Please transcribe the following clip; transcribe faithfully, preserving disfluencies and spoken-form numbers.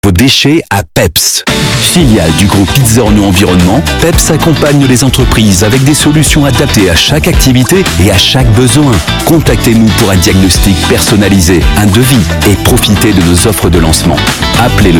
Vos déchets à PEPS. Filiale du groupe Pizza Orno Environnement, PEPS accompagne les entreprises avec des solutions adaptées à chaque activité et à chaque besoin. Contactez-nous pour un diagnostic personnalisé, un devis et profitez de nos offres de lancement. Appelez le